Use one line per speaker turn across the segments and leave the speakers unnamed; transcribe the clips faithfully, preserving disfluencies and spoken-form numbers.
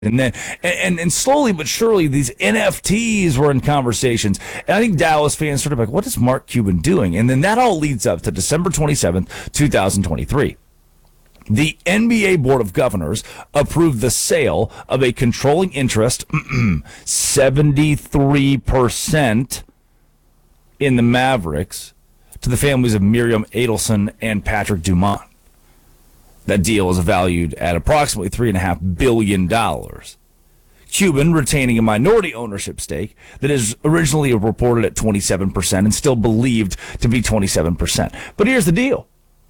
And then, and, and slowly but surely, these N F Ts were in conversations. And I think Dallas fans sort of like, what is Mark Cuban doing? And then that all leads up to December twenty-seventh, twenty twenty-three. The N B A Board of Governors approved the sale of a controlling interest, seventy-three percent in the Mavericks, to the families of Miriam Adelson and Patrick Dumont. That deal is valued at approximately three point five billion dollars. Cuban retaining a minority ownership stake that is originally reported at twenty-seven percent and still believed to be twenty-seven percent. But here's the deal.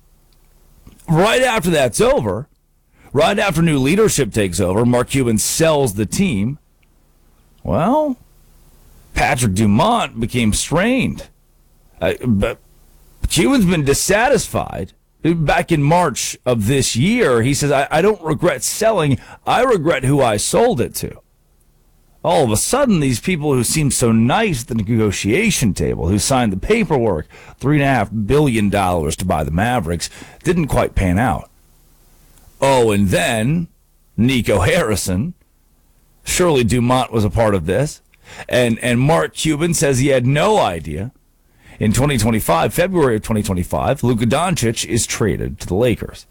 Right after that's over, right after new leadership takes over, Mark Cuban sells the team. Well, Patrick Dumont became strained. Uh, but Cuban's been dissatisfied. Back in March of this year, he says, I, I don't regret selling. I regret who I sold it to. All of a sudden, these people who seemed so nice at the negotiation table, who signed the paperwork, three point five billion dollars to buy the Mavericks, didn't quite pan out. Oh, and then Nico Harrison. Surely Dumont was a part of this. And, and Mark Cuban says he had no idea. In twenty twenty-five, February of twenty twenty-five, Luka Doncic is traded to the Lakers.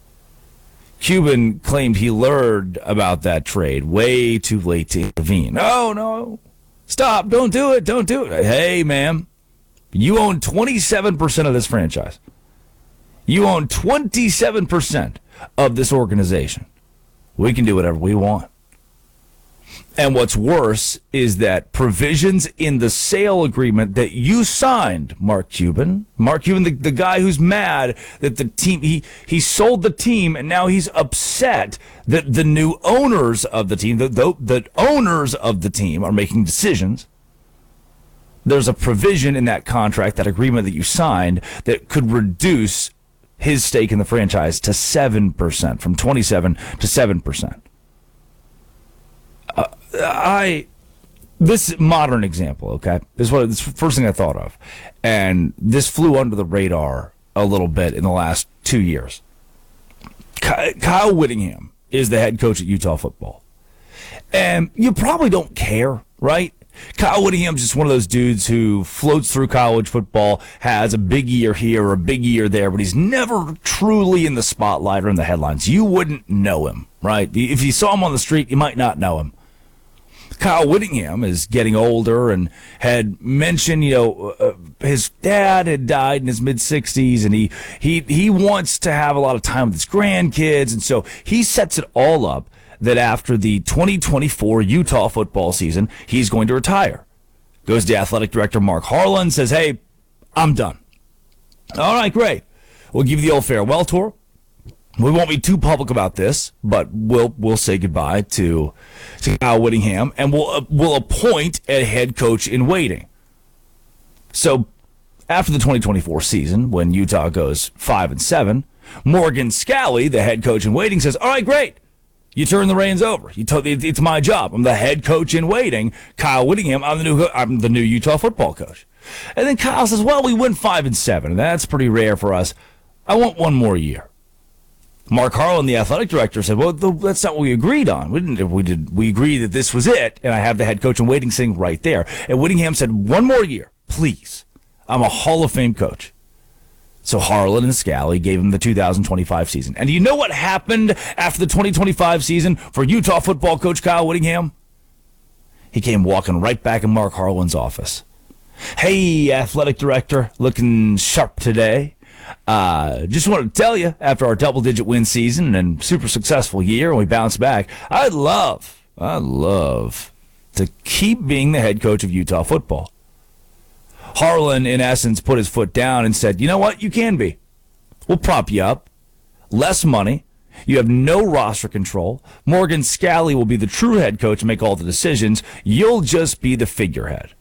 Cuban claimed he learned about that trade way too late to intervene. No, no. Stop. Don't do it. Don't do it. Hey, ma'am, you own twenty-seven percent of this franchise. You own twenty-seven percent of this organization. We can do whatever we want. And what's worse is that provisions in the sale agreement that you signed, Mark Cuban, Mark Cuban, the, the guy who's mad that the team, he, he sold the team and now he's upset that the new owners of the team, the, the, the owners of the team are making decisions. There's a provision in that contract, that agreement that you signed, that could reduce his stake in the franchise to seven percent, from twenty-seven to seven percent. Uh, I, this modern example, okay, this is what this is the first thing I thought of, and this flew under the radar a little bit in the last two years. Kyle Whittingham is the head coach at Utah football, and you probably don't care, right? Kyle Whittingham's just one of those dudes who floats through college football, has a big year here or a big year there, but he's never truly in the spotlight or in the headlines. You wouldn't know him, right? If you saw him on the street, you might not know him. Kyle Whittingham is getting older and had mentioned, you know, uh, his dad had died in his mid-sixties, and he, he, he wants to have a lot of time with his grandkids, and so he sets it all up that after the twenty twenty-four Utah football season, he's going to retire. Goes to athletic director Mark Harlan, says, hey, I'm done. All right, great. We'll give you the old farewell tour. We won't be too public about this, but we'll we'll say goodbye to, to Kyle Whittingham, and we'll uh, we'll appoint a head coach in waiting. So after the twenty twenty-four season, when Utah goes five and seven, Morgan Scalley, the head coach in waiting, says, all right, great. You turn the reins over. You told it's my job. I'm the head coach in waiting. Kyle Whittingham, I'm the new I'm the new Utah football coach. And then Kyle says, well, we went five and seven, and that's pretty rare for us. I want one more year. Mark Harlan, the athletic director, said, well, that's not what we agreed on. We didn't. We did. We agreed that this was it, and I have the head coach in waiting sitting right there. And Whittingham said, one more year, please. I'm a Hall of Fame coach. So Harlan and Scalley gave him the two thousand twenty-five season. And do you know what happened after the twenty twenty-five season for Utah football coach Kyle Whittingham? He came walking right back in Mark Harlan's office. Hey, athletic director, looking sharp today. Uh, just wanted to tell you, after our double-digit win season and super successful year, and we bounced back, I'd love, I'd love to keep being the head coach of Utah football. Harlan, in essence, put his foot down and said, you know what, you can be. We'll prop you up. Less money. You have no roster control. Morgan Scalley will be the true head coach and make all the decisions. You'll just be the figurehead.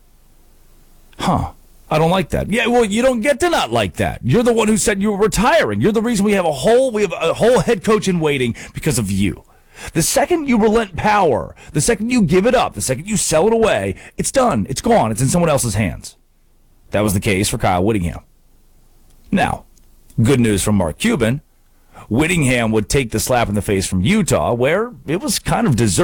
Huh. I don't like that. Yeah, well, you don't get to not like that. You're the one who said you were retiring. You're the reason we have a whole we have a whole head coach in waiting because of you. The second you relent power, the second you give it up, the second you sell it away, it's done. It's gone. It's in someone else's hands. That was the case for Kyle Whittingham. Now, good news from Mark Cuban. Whittingham would take the slap in the face from Utah, where it was kind of deserved.